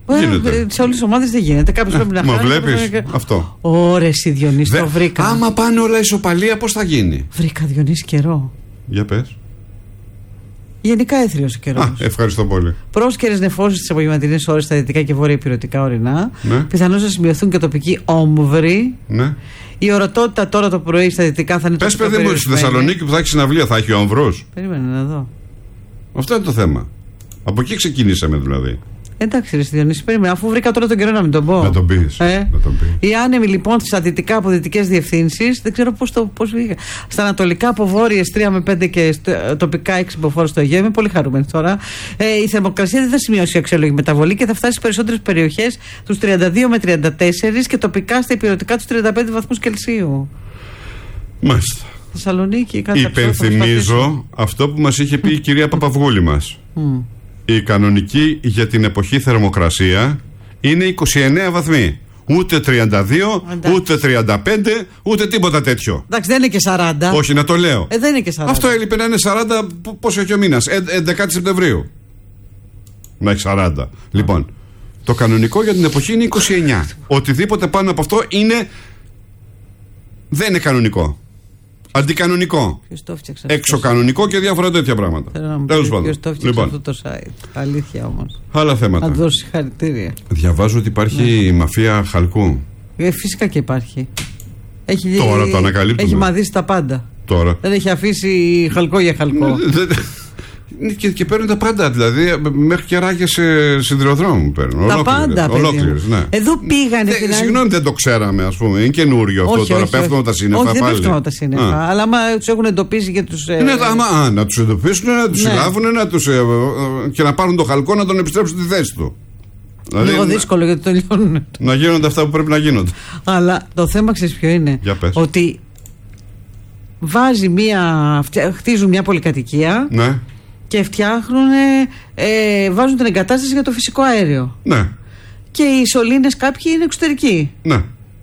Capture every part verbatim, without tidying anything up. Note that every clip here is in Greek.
Σε όλες τις ομάδες δεν γίνεται. Κάποιος πρέπει να χάνει. Μα βλέπεις και... αυτό. Ωρε εσύ Διονύση, Δε... το βρήκα. Άμα πάνε όλα ισοπαλία, πώς θα γίνει? Βρήκα Διονύση καιρό. Για πες. Γενικά έθριος ο καιρός. Α, ευχαριστώ πολύ. Πρόσκαιρες νεφώσεις τις απογευματινές ώρες στα δυτικά και βόρεια ηπειρωτικά ορεινά. Ναι. Πιθανώς να σημειωθούν και τοπικοί όμβροι. Ναι. Η ορατότητα τώρα το πρωί στα δυτικά θα είναι Πες παιδί μου, στη Θεσσαλονίκη που θα έχει συναυλία θα έχει όμβρους. Περίμενε να δω. Αυτό είναι το θέμα. Από εκεί ξεκινήσαμε δηλαδή. Εντάξει, ρε Διονύση, περίμενε. Αφού βρήκα τώρα τον καιρό να μην τον πω. Να τον πεις. Ε? Να τον πεις. Οι άνεμοι λοιπόν στα δυτικά από δυτικές διευθύνσεις, δεν ξέρω πώς το πώς βγήκα. Στα ανατολικά από βόρειες τρία με πέντε και τοπικά έξι μποφόρ στο Αιγαίο. Είμαι πολύ χαρούμενη τώρα. Ε, η θερμοκρασία δεν θα σημειώσει αξιόλογη μεταβολή και θα φτάσει σε περισσότερες περιοχές τους τριάντα δύο με τριάντα τέσσερα και τοπικά στα ηπειρωτικά τους τριάντα πέντε βαθμούς Κελσίου. Μάλιστα. Θεσσαλονίκη, κάτι υπενθυμίζω αυτό που μας είχε πει η κυρία Παπαυγούλη μας. Mm. Η κανονική για την εποχή θερμοκρασία είναι είκοσι εννέα βαθμοί. Ούτε τριάντα δύο, εντάξει, ούτε τριάντα πέντε, ούτε τίποτα τέτοιο. Εντάξει, δεν είναι και σαράντα. Όχι, να το λέω. Ε, δεν είναι και σαράντα. Αυτό έλειπε να είναι σαράντα. Πόσο έχει ο μήνας? έντεκα Σεπτεμβρίου. Να έχει σαράντα. Λοιπόν, το κανονικό για την εποχή είναι είκοσι εννέα. Οτιδήποτε πάνω από αυτό είναι. Δεν είναι κανονικό. Αντικανονικό. Εξωκανονικό και διάφορα τέτοια πράγματα. Τέλος πάντων. Ποιος το έφτιαξε λοιπόν αυτό το site. Αλήθεια όμως. Άλλα θέματα. Να δώσει συγχαρητήρια. Διαβάζω ότι υπάρχει ναι. μαφία χαλκού. Ε, φυσικά και υπάρχει. Έχει, Τώρα το ανακαλύπτουμε. Έχει μαδίσει τα πάντα. Τώρα. Δεν έχει αφήσει χαλκό για χαλκό. Και, και παίρνουν τα πάντα, δηλαδή μέχρι και ράγες σιδηροδρόμου παίρνουν. Τα πάντα, ολόκληρες, ναι. Εδώ πήγανε. Δε, δηλαδή... Συγγνώμη, δεν το ξέραμε, ας πούμε. Είναι καινούριο αυτό. Όχι, τώρα. Όχι, πέφτουν όχι. τα σύννεφα. Όχι, πάλι. δεν πέφτουν τα σύννεφα. Α. Αλλά άμα τους έχουν εντοπίσει και τους. Ναι, ε... άμα, α, να τους εντοπίσουν, να τους ναι. συλλάβουν να τους, ε, ε, και να πάρουν το χαλκό να τον επιστρέψουν στη θέση του. Δηλαδή, λίγο δύσκολο γιατί το λιώνουν. Να γίνονται αυτά που πρέπει να γίνονται. Αλλά το θέμα ξέρεις ποιο είναι? Ότι βάζει μία. Χτίζουν μια πολυκατοικία. Ναι. Και φτιάχνουν, ε, βάζουν την εγκατάσταση για το φυσικό αέριο. Ναι. Και οι σωλήνες κάποιοι είναι εξωτερικοί. Ναι.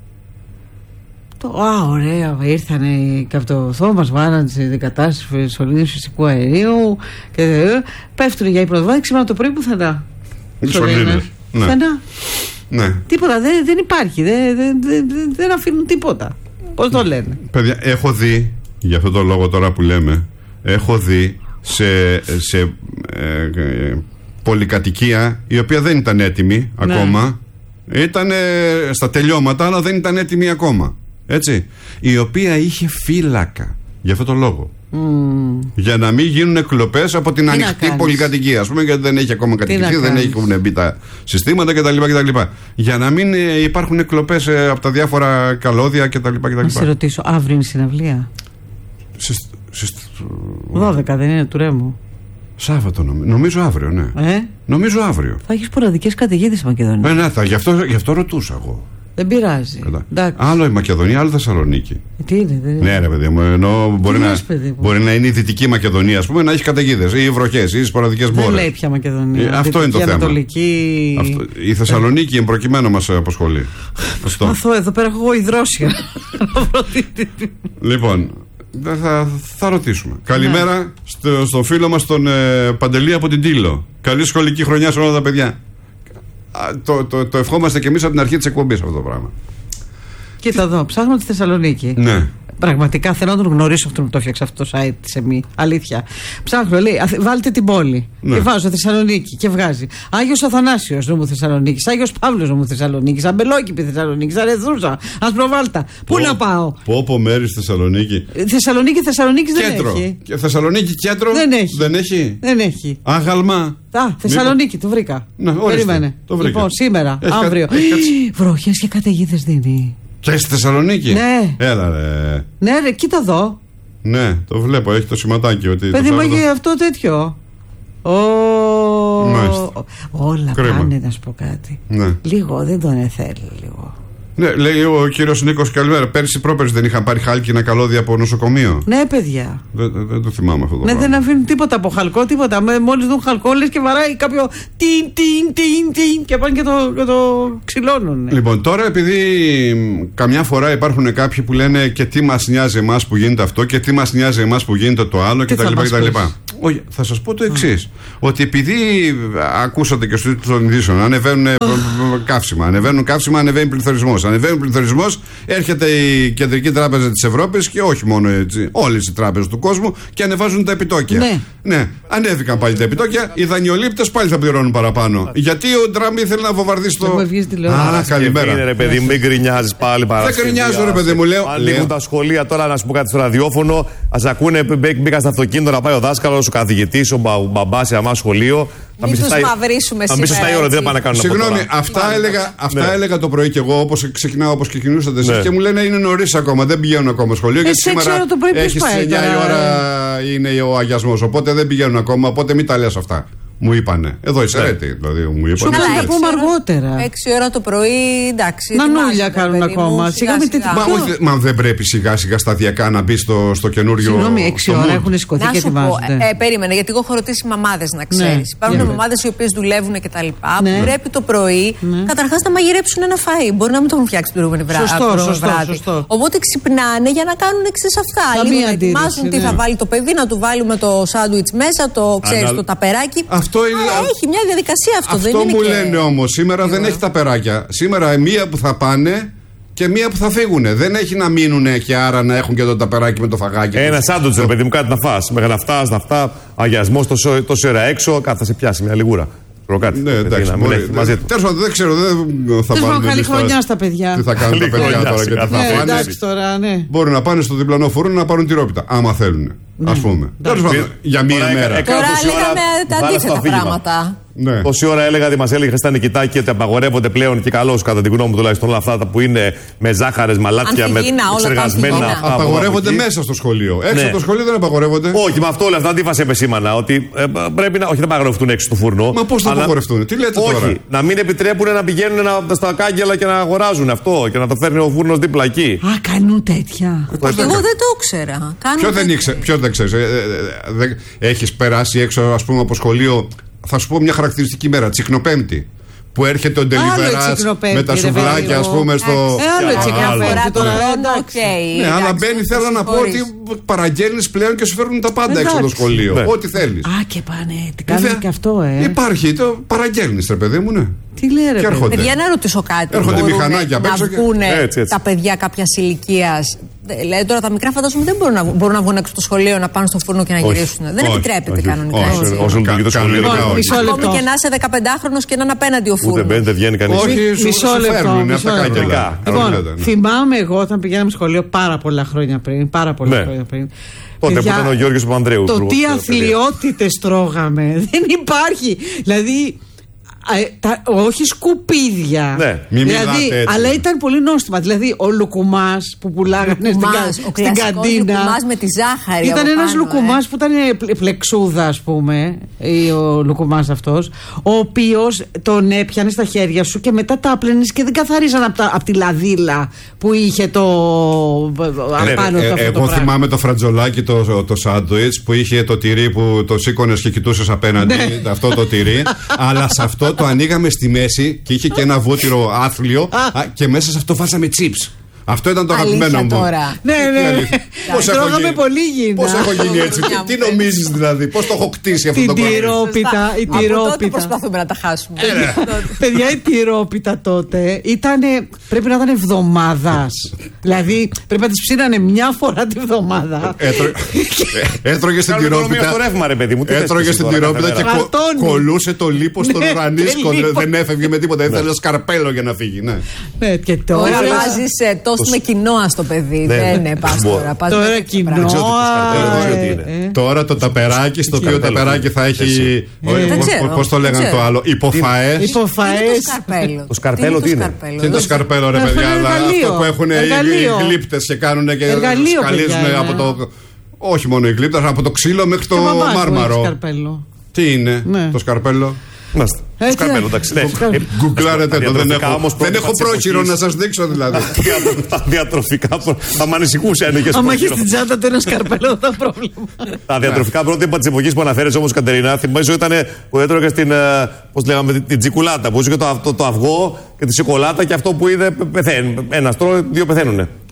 Το, α, ωραία, ήρθανε και από το θόμα μας βάλανε την εγκατάσταση σωλήνες φυσικού αερίου και ε, πέφτουν για υπνοδοβάδι, ξημέρα το πρωί πουθενά. Σωλήνες. Ναι. Πουθενά. Ναι. Τίποτα, δεν, δεν υπάρχει, δεν, δεν, δεν, δεν αφήνουν τίποτα. Πώς το λένε? Παιδιά, έχω δει, για αυτό το λόγο τώρα που λέμε, έχω δει σε, σε ε, ε, πολυκατοικία η οποία δεν ήταν έτοιμη ναι. ακόμα, ήταν στα τελειώματα αλλά δεν ήταν έτοιμη ακόμα, έτσι, η οποία είχε φύλακα για αυτό το λόγο, mm. για να μην γίνουν κλοπές από την Τι ανοιχτή πολυκατοικία, ας πούμε, γιατί δεν έχει ακόμα κατοικηθεί, δεν έχουν μπει τα συστήματα κτλ, κτλ. Για να μην ε, υπάρχουν κλοπές ε, από τα διάφορα καλώδια κτλ. Να σε ρωτήσω, αύριο είναι συναυλία? Σε, σε, δώδεκα δεν είναι του Ρέμου? Σάββατο νομίζω, νομίζω αύριο, ναι. Ε? Νομίζω αύριο. Θα έχει σποραδικές καταιγίδες στη Μακεδονία. Ε, ναι, θα, γι, αυτό, γι' αυτό ρωτούσα εγώ. Δεν πειράζει. Άλλο η Μακεδονία, άλλο Θεσσαλονίκη. Ε, τι είναι, δεν είναι. Ναι, ρε παιδί μου, ενώ μπορεί, να, λες, παιδί μου. μπορεί να είναι η Δυτική Μακεδονία, ας πούμε, να έχει καταιγίδες ή βροχές ή σποραδικές μπόρες. Δεν λέει πια Μακεδονία. Ε, αυτό είναι το θέμα. Ανατολική... Αυτό, η Θεσσαλονίκη εν προκειμένου μας απασχολεί. Αυτό, εδώ πέρα έχω εγώ υδρόσια. Λοιπόν, θα, θα ρωτήσουμε. Καλημέρα ναι. στο, στον φίλο μας τον ε, Παντελή από την Τήλο. Καλή σχολική χρονιά σε όλα τα παιδιά. Α, το, το, το ευχόμαστε και εμείς από την αρχή της εκπομπής αυτό το πράγμα. Κοίτα εδώ, ψάχνω τη Θεσσαλονίκη. Ναι. Πραγματικά θέλω να τον γνωρίσω αυτόν που το έφτιαξε αυτό το site σε μη. Αλήθεια. Ψάχνω, λέει, βάλτε την πόλη. Ναι. Και βάζω Θεσσαλονίκη και βγάζει. Άγιος Αθανάσιος νομού Θεσσαλονίκης, Άγιος Παύλος νομού Θεσσαλονίκης, Αμπελόκηπη Θεσσαλονίκης, Αρεθρούσα, Ασπροβάλτα. Πού να πάω? Πω πω μέρη στη Θεσσαλονίκη. Θεσσαλονίκη, Θεσσαλονίκη δεν έχει. Και Θεσσαλονίκη κέντρο δεν έχει. Δεν έχει. Δεν έχει. Άγαλμα. Α, Θεσσαλονίκη, το βρήκα. Ναι, περίμενε. Το βρήκα. Λοιπόν, σήμερα, έχει αύριο. Κα... Βροχές και καταιγίδες δίνει. Και στη Θεσσαλονίκη. Ναι. Έλα ρε. Ναι ρε, κοίτα εδώ. Ναι, το βλέπω, έχει το σηματάκι ότι. Παιδί μου, έχει αυτό τέτοιο. Ο... Όλα Κρίμα. Πάνε, να σου πω κάτι. Ναι. Λίγο, δεν τον θέλει λίγο. Ναι, λέει ο κύριος Νίκος, καλημέρα. Πέρσι πρόπερσι δεν είχαν πάρει χάλκινα καλώδια από νοσοκομείο? Ναι, παιδιά. Δεν, δεν, δεν το θυμάμαι αυτό το ναι, πράγμα. Δεν αφήνουν τίποτα από χαλκό, τίποτα. Μόλις δουν χαλκό, λες και βαράει κάποιο τιν, τιν, τιν, τιν και πάνε και το, και το ξυλώνουν. Λοιπόν, τώρα επειδή καμιά φορά υπάρχουν κάποιοι που λένε και τι μας νοιάζει εμάς που γίνεται αυτό και τι μας νοιάζει εμάς που γίνεται το άλλο κτλ. Όχι, θα σας πω το εξής. Ότι επειδή ακούσατε και στους τίτλους των ειδήσεων, ανεβαίνουν καύσιμα, ανεβαίνουν καύσιμα, ανεβαίνει πληθωρισμός. Ανεβαίνει πληθωρισμός, έρχεται η Κεντρική Τράπεζα της Ευρώπης και όχι μόνο έτσι, όλες οι τράπεζες του κόσμου και ανεβάζουν τα επιτόκια. Ναι. Ναι, ανέβηκαν πάλι τα επιτόκια. Οι δανειολήπτες πάλι θα πληρώνουν παραπάνω. Γιατί ο Τραμπ ήθελε να βομβαρδίσει το. Α, καλημέρα. Είναι, ρε παιδί, μην γκρινιάζει πάλι παραπάνω. Δεν γκρινιάζω, ρε παιδί μου, λέω. Ανοίγουν τα σχολεία τώρα, να σου πω κάτι στο ραδιόφωνο. Α ακούνε, μπήκα στο αυτοκίνητο να πάει ο δάσκαλο, ο καθηγητή, ο μπαμπά σε αμά σχολείο. Μην τους μαυρίσουμε σήμερα. Αν μπει σωστά η ώρα, δεν πάνε να κάνουν. Συγγνώμη, αυτά, έλεγα, αυτά ναι. έλεγα το πρωί και εγώ, όπως ξεκινάω όπως ξεκινούσατε εσείς, ναι. και μου λένε είναι νωρίς ακόμα, δεν πηγαίνουν ακόμα σχολείο. Γιατί σήμερα έχει στις εννιά η ώρα είναι ο αγιασμός. Οπότε δεν πηγαίνουν ακόμα, οπότε μην τα λες αυτά. Μου είπανε. Εδώ είσαι έτοιμη. Δηλαδή μου είπανε. Να τα πούμε αργότερα. έξι ώρα το πρωί, εντάξει. Μανούλια κάνουν ακόμα. Σιγά μην Μα δεν πρέπει σιγά σιγά σταδιακά να μπει στο καινούριο. Συγγνώμη, έξι ώρα έχουν σηκωθεί και ετοιμάζονται. Περίμενε, γιατί εγώ έχω ρωτήσει μαμάδες να ξέρει. Υπάρχουν μαμάδες οι οποίες δουλεύουν κτλ. Πρέπει το πρωί καταρχάς να μαγειρέψουν ένα φαΐ. Μπορεί να μην το έχουν φτιάξει την προηγούμενη βράδυ. Οπότε ξυπνάνε για να κάνουν εξής αυτά. Λίγο να ετοιμάσουν τι θα βάλει το παιδί, να του βάλουμε το σάντουιτς μέσα, το ταπεράκι. Αυτό είναι... Α, έχει μια διαδικασία αυτό, αυτό δεν είναι. Αυτό μου και... λένε όμως. Σήμερα δεν έχει τα περάκια. Σήμερα μία που θα πάνε και μία που θα φύγουν. Δεν έχει να μείνουν και άρα να έχουν και το ταπεράκι με το φαγάκι. Ένα σάντουιτς, ρε παιδί μου, κάτι να φας. Μέχρι να φτάσει, να αυτά, αγιασμός τόση ώρα έξω, κάτι θα σε πιάσει μια λιγούρα. Κάτι. Ναι, εντάξει. Τέλος πάντων, δεν ξέρω. Δεν θα πάρουν. Καλή χρονιά στα παιδιά. Τι θα κάνουν τα παιδιά τώρα και τι θα φάνε. Μπορούν να πάνε στο διπλανό φούρνο να πάρουν τυρόπιτα. Άμα θέλουν. Ας πούμε. Τέλος πάντων, για μία μέρα. Τώρα λέγαμε τα αντίθετα πράγματα. Ναι. Πόση ώρα έλεγα ότι μας έλεγε στα νικητάκι ότι απαγορεύονται πλέον και καλώς, κατά την γνώμη μου τουλάχιστον, όλα αυτά που είναι με ζάχαρες, μαλάτια, με εξεργασμένα. Απαγορεύονται μέσα στο σχολείο. Έξω από το σχολείο δεν απαγορεύονται. Όχι, με αυτό όλα αυτά αντίφαση επεσήμανα. Ότι ε, πρέπει να. Όχι, δεν απαγορευτούν έξω στο φούρνο. Μα πώς θα απαγορευτούν, τι λέτε όχι, τώρα. Όχι, να μην επιτρέπουν να πηγαίνουν να, στα κάγκελα και να αγοράζουν αυτό και να το φέρνει ο φούρνος δίπλα εκεί. Α, κάνουν τέτοια. Εγώ δεν το ήξερα. Ποιο δεν ξέρει. Έχει περάσει έξω, ας πούμε, από σχολείο. Θα σου πω μια χαρακτηριστική μέρα, Τσικνοπέμπτη. Που έρχεται ο Ντελιβεράς με τα σουβλάκια, ας πούμε, στο. Άλλο Τσικνοπέμπτη τώρα. Ναι, αλλά μπαίνει, θέλω να πω ότι παραγγέλνεις πλέον και σου φέρνουν τα πάντα έξω από το σχολείο. Ό,τι θέλεις. Α, και πάνε. Τι κάνουν και αυτό, ε. Υπάρχει, το παραγγέλνεις, ρε παιδί μου, ναι. Τι λέει, ρε παιδί. Παιδιά, να ρωτήσω κάτι. Έρχονται μηχανάκια απ' έξω. Να βγουν τα παιδιά κάποια ηλικία. Λέει τώρα τα μικρά φαντάζομαι δεν μπορούν να, μπορούν να βγουν έξω από το σχολείο, να πάνε στο φούρνο και να γυρίσουν. Δεν όχι, επιτρέπεται όχι, κανονικά. Όχι, όσο λειτουργεί το σχολείο. Ακόμη και να είσαι δεκαπεντάχρονος και να είναι απέναντι ο φούρνος. Ούτε μπαίνει, δεν βγαίνει κανείς. Όχι, μισό λεπτό. Λοιπόν, θυμάμαι εγώ όταν πηγαίναμε σχολείο πάρα πολλά χρόνια πριν. Πάρα πολλά χρόνια πριν. Τότε που ήταν ο Γιώργος Παπανδρέου. Το τι αθλιότητες τρώγαμε. Δεν υπάρχει. Δηλαδή. Ε, τα, όχι σκουπίδια. Ναι, δηλαδή, αλλά ήταν πολύ νόστιμα. Δηλαδή, ο λουκουμάς που πουλάγανε λουκουμάς, στην, ο στην καντίνα. Ο λουκουμάς με τη ζάχαρη. Ήταν ένας πάνω, λουκουμάς ε. που ήταν πλεξούδα, ας πούμε, ο λουκουμάς αυτός, ο οποίος τον έπιανε στα χέρια σου και μετά τα άπλαινες και δεν καθαρίζαν από απ τη λαδίλα που είχε το. Ε, απάνω ε, το ε, εγώ θυμάμαι το φρατζολάκι, το, το, το σάντουιτς που είχε το τυρί που το σήκωνες και κοιτούσες απέναντι. Αυτό το τυρί. Αλλά σε αυτό το ανοίγαμε στη μέση και είχε και ένα βούτυρο άθλιο και μέσα σε αυτό βάζαμε chips. Αυτό ήταν το αγαπημένο μου. Τώρα. Ναι, ναι. Πώς τρώγαμε πολύ γίνα. Πώς έχω γίνει έτσι. Τι νομίζεις δηλαδή, πώς το έχω κτίσει αυτό το πράγμα. Την τυρόπιτα. Από τότε προσπαθούμε να τα χάσουμε. Παιδιά, η τυρόπιτα τότε ήταν. Πρέπει να ήταν εβδομάδας. Δηλαδή πρέπει να τις ψήνανε μια φορά τη βδομάδα. Έτρωγε στην τυρόπιτα. Έτρωγε στην τυρόπιτα και κολούσε το λίπος στον ουρανίσκο. Δεν έφευγε με τίποτα. Ήθελε σκαρπέλο για να φύγει. Ναι, και τώρα βάζεις τόστ με κοινόα στο παιδί. Δεν είναι πάστορα. Τώρα κοινόα. Τώρα το ταπεράκι, στο οποίο ταπεράκι θα έχει. Πώς το λέγανε το άλλο, υποφαές. Το σκαρπέλο τι είναι? Τι είναι το σκαρπέλο, ρε παιδιά? Αυτό που έχουν οι γλύπτες και κάνουν και σκαλίζουν από το. Όχι μόνο οι γλύπτες, από το ξύλο μέχρι το μάρμαρο. Τι είναι το σκαρπέλο? Το σκαρπέλο, εντάξει. Γκουγκλάρετε το, δεν έχω, δεν έχω πρόχειρο να σας δείξω δηλαδή. Τα διατροφικά θα μ' ανησυχούσε αν είχες πρόχειρο. Αν έχεις την τσάντα του ένα σκαρπέλο, θα πρόβλημα. Τα διατροφικά πρότυπα της εποχής που αναφέρεις όμως, Κατερίνα, θυμίζω ήταν που έτρωγες την, πώς λέγαμε, την τσικουλάτα, που είχε το αυγό και τη σοκολάτα και αυτό που είδε πεθαίνει. Ένας τρώει, δύο πεθαίνουνε.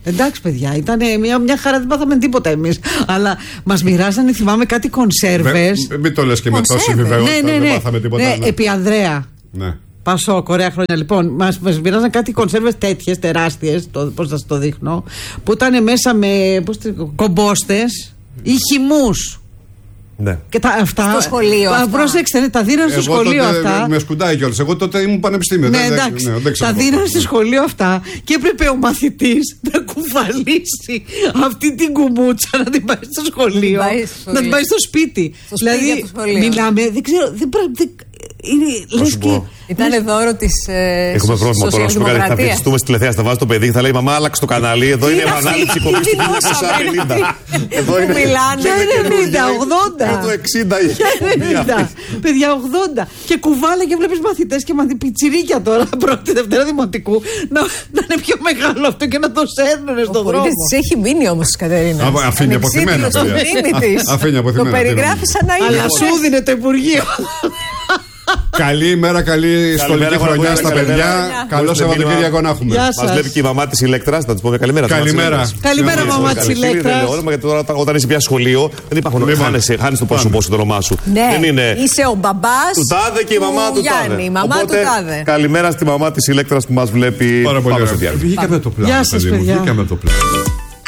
Εντάξει, παιδιά, ήταν μια, μια χαρά, δεν πάθαμε τίποτα εμείς. Αλλά μας μοιράζανε, θυμάμαι, κάτι κονσέρβες. Μην το λες και με τόση βεβαιότητα, ναι, ναι, ναι, δεν πάθαμε τίποτα. Ναι, ναι. Επί Ανδρέα. Ναι. Πασό, ωραία χρόνια. Λοιπόν, μας, μας μοιράζαν κάτι κονσέρβες τέτοιες, τεράστιες, το, πώς θα σας το δείχνω, που ήταν μέσα με πώς, κομπόστες ή χυμούς. Ναι. Και τα, αυτά, στο σχολείο. Αυτά. Πρόσεξτε, ναι, τα δίνανε στο σχολείο τότε, αυτά. Με σκουντάει κιόλας. Εγώ τότε ήμουν πανεπιστήμιο. Ναι, δεν, εντάξει. Ναι, δεν τα δίνανε στο σχολείο αυτά και έπρεπε ο μαθητής να κουβαλήσει αυτή την κουμούτσα να την πάει στο σχολείο. Να την πάει στο σπίτι. Στο δηλαδή, σπίτι μιλάμε, δεν ξέρω. Δεν, δεν, είναι, λες και, ήταν δώρο της ε, Έχουμε πρόβλημα τώρα. Σου κάνει, θα βυθιστούμε στη τηλεθέαση, θα βάζει το παιδί και θα λέει Μαμά, άλλαξε το κανάλι. Εδώ είναι η επανάληψη κομμή του χίλια εννιακόσια πενήντα. Εδώ είναι ενενήντα, ογδόντα. Εδώ εξήντα. Παιδιά, ογδόντα. Και κουβάλα και βλέπεις μαθητές και πιτσιρίκια τώρα πρώτη Δευτέρα Δημοτικού να είναι πιο μεγάλο αυτό και να το σέρνουνε στον δρόμο. Της έχει μείνει όμως η Κατερίνα. Αφήνει αποθυμένα. Το περιγράφει σαν να είναι. Αλλά σου δίνει το Υπουργείο. Καλή ημέρα, καλή σχολική χρονιά στα παιδιά. Καλό Σαββατοκύριακο να έχουμε. Μας βλέπει και η μαμά της Ηλέκτρας, να της πούμε καλημέρα. Καλημέρα. Καλημέρα, μαμά της Ηλέκτρας. Γιατί τώρα όταν είσαι πια σχολείο, δεν υπάρχουν. Χάνεις το πρόσωπό σου, το όνομά σου. Ναι, είσαι ο μπαμπάς του τάδε και η μαμά του τάδε. Η μαμά του τάδε. Καλημέρα στη μαμά της Ηλέκτρας που μας βλέπει. Πάρα πολύ ωραία. Βγήκαμε το πλάνο. Γεια σας, παιδιά. Βγήκαμε το πλάνο.